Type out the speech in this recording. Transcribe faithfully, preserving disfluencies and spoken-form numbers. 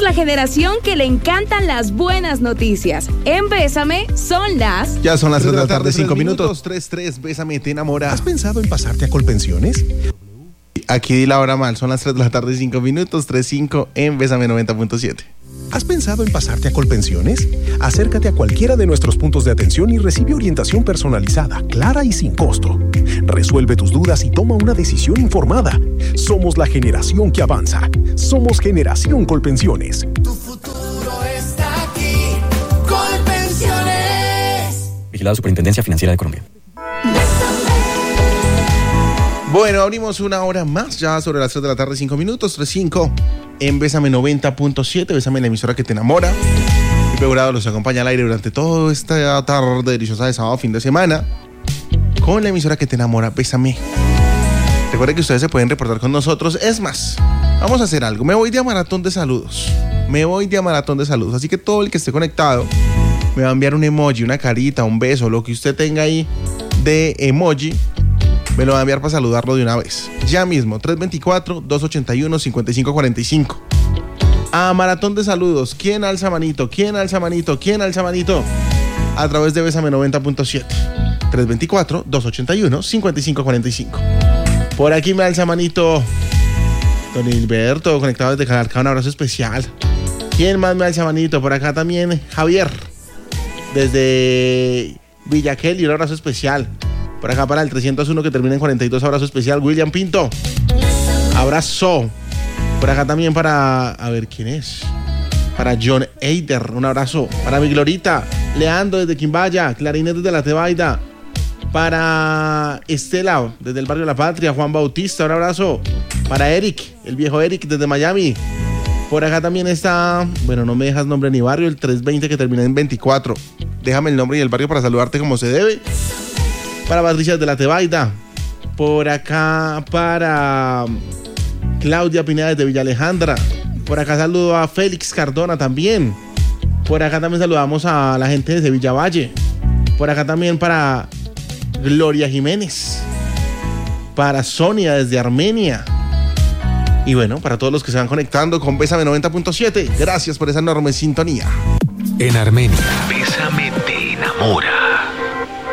la generación que le encantan las buenas noticias. En Bésame son las... Ya son las tres de la tarde, cinco minutos. tres tres, Bésame, te enamora. ¿Has pensado en pasarte a Colpensiones? Aquí di la hora mal, son las tres de la tarde, cinco minutos, tres cinco en Bésame noventa punto siete. ¿Has pensado en pasarte a Colpensiones? Acércate a cualquiera de nuestros puntos de atención y recibe orientación personalizada, clara y sin costo. Resuelve tus dudas y toma una decisión informada. Somos la generación que avanza. Somos Generación Colpensiones. Tu futuro está aquí. Colpensiones. Vigilada Superintendencia Financiera de Colombia. Bueno, abrimos una hora más ya sobre las tres de la tarde, cinco minutos, tres cinco en Bésame noventa punto siete, Bésame, la emisora que te enamora. Y Peurado los acompaña al aire durante toda esta tarde deliciosa de sábado, fin de semana, con la emisora que te enamora, Bésame. Recuerden que ustedes se pueden reportar con nosotros. Es más, vamos a hacer algo. Me voy de a maratón de saludos. Me voy de a maratón de saludos. Así que todo el que esté conectado me va a enviar un emoji, una carita, un beso, lo que usted tenga ahí de emoji. Me lo va a enviar para saludarlo de una vez. Ya mismo, tres dos cuatro, dos ocho uno, cinco cinco cuatro cinco. A maratón de saludos. ¿Quién alza manito? ¿Quién alza manito? ¿Quién alza manito? A través de Bésame noventa punto siete. tres dos cuatro, dos ocho uno, cinco cinco cuatro cinco. Por aquí me alza manito Don Hilberto, conectado desde Calarcá. Un abrazo especial. ¿Quién más me alza manito? Por acá también Javier, desde Villa Kelly. Un abrazo especial. Por acá para el trescientos uno que termina en cuarenta y dos, abrazo especial. William Pinto, abrazo. Por acá también para, a ver quién es, para John Eider, un abrazo. Para mi Glorita, Leandro desde Quimbaya, Clarinete desde La Tebaida. Para Estela desde el barrio La Patria, Juan Bautista, un abrazo. Para Eric, el viejo Eric desde Miami. Por acá también está, bueno, no me dejas nombre ni barrio, el trescientos veinte que termina en veinticuatro. Déjame el nombre y el barrio para saludarte como se debe. Para Patricia de La Tebaida. Por acá para Claudia Pineda de Villa Alejandra. Por acá saludo a Félix Cardona también. Por acá también saludamos a la gente de Sevilla Valle. Por acá también para Gloria Jiménez. Para Sonia desde Armenia. Y bueno, para todos los que se van conectando con Bésame noventa punto siete, gracias por esa enorme sintonía. En Armenia, Bésame te enamora.